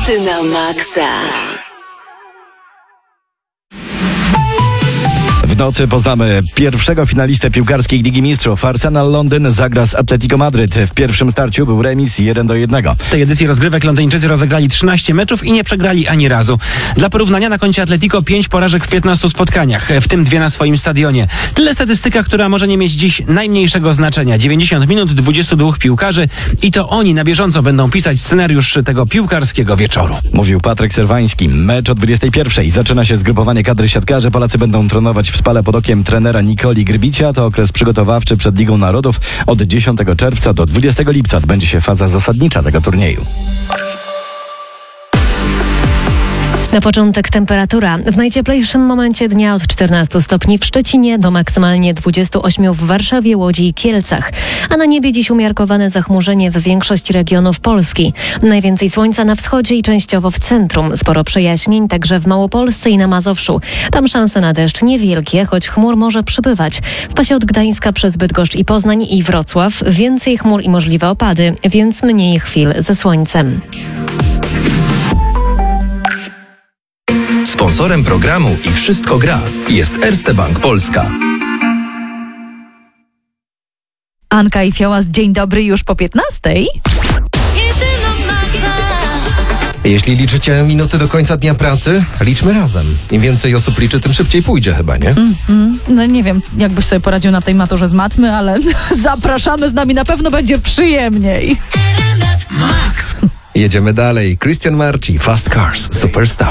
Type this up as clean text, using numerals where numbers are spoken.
Hity na maksa. W nocy poznamy pierwszego finalistę piłkarskiej Ligi Mistrzów. Arsenal Londyn zagra z Atletico Madryt. W pierwszym starciu był remis 1-1. W tej edycji rozgrywek Londyńczycy rozegrali 13 meczów i nie przegrali ani razu. Dla porównania na koncie Atletico 5 porażek w 15 spotkaniach, w tym 2 na swoim stadionie. Tyle statystyka, która może nie mieć dziś najmniejszego znaczenia. 90 minut, 22 piłkarzy i to oni na bieżąco będą pisać scenariusz tego piłkarskiego wieczoru. Mówił Patryk Serwański. Mecz o 21:00. Zaczyna się zgrupowanie kadry siatkarzy. Polacy będą trenować w Spale pod okiem trenera Nikoli Grbicia. To okres przygotowawczy przed Ligą Narodów. Od 10 czerwca do 20 lipca odbędzie się faza zasadnicza tego turnieju. Na początek temperatura. W najcieplejszym momencie dnia od 14 stopni w Szczecinie do maksymalnie 28 w Warszawie, Łodzi i Kielcach. A na niebie dziś umiarkowane zachmurzenie w większości regionów Polski. Najwięcej słońca na wschodzie i częściowo w centrum. Sporo przejaśnień także w Małopolsce i na Mazowszu. Tam szanse na deszcz niewielkie, choć chmur może przybywać. W pasie od Gdańska przez Bydgoszcz i Poznań i Wrocław więcej chmur i możliwe opady, więc mniej chwil ze słońcem. Sponsorem programu i Wszystko gra jest Erste Bank Polska. Anka i Fiołas, dzień dobry już po 15:00. Jeśli liczycie minuty do końca dnia pracy, liczmy razem. Im więcej osób liczy, tym szybciej pójdzie chyba, nie? No nie wiem, jak byś sobie poradził na tej maturze z matmy, ale zapraszamy, z nami na pewno będzie przyjemniej. Jedziemy dalej. Christian Marci, Fast Cars, Superstar.